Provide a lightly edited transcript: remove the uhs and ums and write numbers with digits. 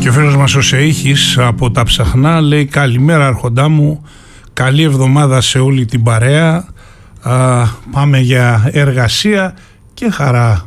Και ο φίλος μας ο Σεΐχης από τα Ψαχνά λέει: καλημέρα αρχοντά μου, καλή εβδομάδα σε όλη την παρέα, πάμε για εργασία και χαρά